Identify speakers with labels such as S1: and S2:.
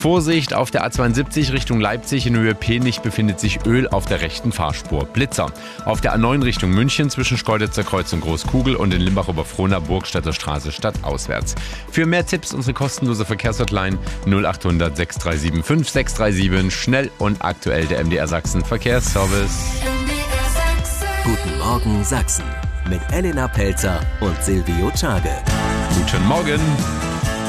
S1: Vorsicht, auf der A72 Richtung Leipzig in Höhe Penich befindet sich Öl auf der rechten Fahrspur. Blitzer. Auf der A9 Richtung München zwischen Schkeuditzer Kreuz und Großkugel und in Limbach-Oberfrohna Burgstädter Straße stadtauswärts. Für mehr Tipps unsere kostenlose Verkehrshotline 0800 6375 637. Schnell und aktuell der MDR Sachsen Verkehrsservice.
S2: Guten Morgen Sachsen mit Elena Pelzer und Silvio Czage.
S1: Guten Morgen.